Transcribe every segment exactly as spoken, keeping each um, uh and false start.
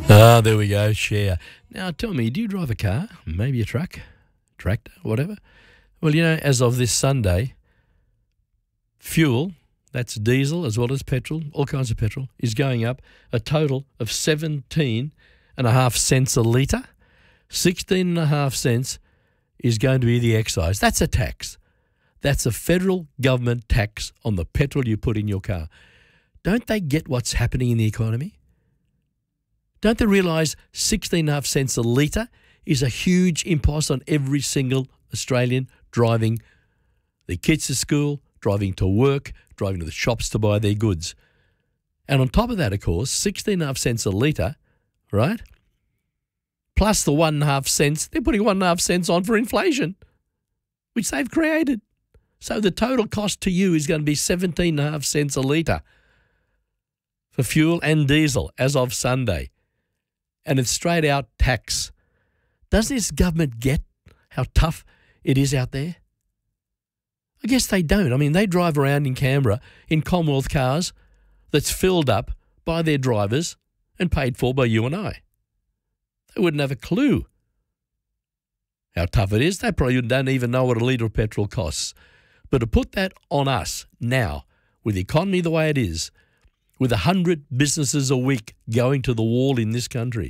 Ah, there we go, share. Now, tell me, do you drive a car? Maybe a truck, tractor, whatever? Well, you know, as of this Sunday, fuel, that's diesel as well as petrol, all kinds of petrol, is going up a total of seventeen and a half cents a litre. sixteen and a half cents is going to be the excise. That's a tax. That's a federal government tax on the petrol you put in your car. Don't they get what's happening in the economy? Don't they realise sixteen and a half cents a litre is a huge impost on every single Australian driving their kids to school, driving to work, driving to the shops to buy their goods? And on top of that, of course, sixteen and a half cents a litre, right? Plus the one and a half cents, they're putting one and a half cents on for inflation, which they've created. So the total cost to you is going to be seventeen and a half cents a litre for fuel and diesel as of Sunday. And it's straight out tax. Does this government get how tough it is out there? I guess they don't. I mean, they drive around in Canberra in Commonwealth cars that's filled up by their drivers and paid for by you and I. They wouldn't have a clue how tough it is. They probably don't even know what a litre of petrol costs. But to put that on us now, with the economy the way it is, with one hundred businesses a week going to the wall in this country,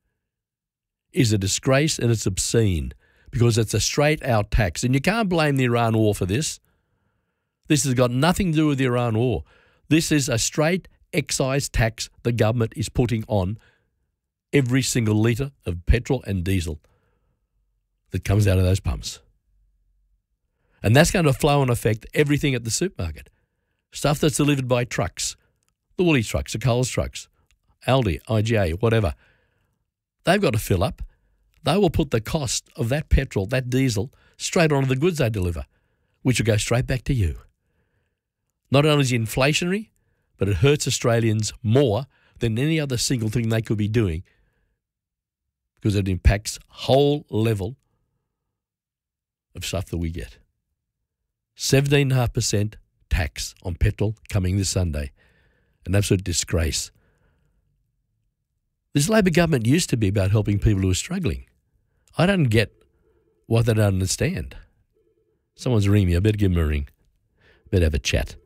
is a disgrace, and it's obscene because it's a straight-out tax. And you can't blame the Iran war for this. This has got nothing to do with the Iran war. This is a straight excise tax the government is putting on every single litre of petrol and diesel that comes out of those pumps. And that's going to flow and affect everything at the supermarket. Stuff that's delivered by trucks, the Woolies trucks, the Coles trucks, Aldi, I G A, whatever. They've got to fill up. They will put the cost of that petrol, that diesel, straight onto the goods they deliver, which will go straight back to you. Not only is it inflationary, but it hurts Australians more than any other single thing they could be doing because it impacts whole level of stuff that we get. seventeen point five percent tax on petrol coming this Sunday. An absolute disgrace. This Labor government used to be about helping people who are struggling. I don't get what they don't understand. Someone's ringing me. I better give them a ring. Better have a chat.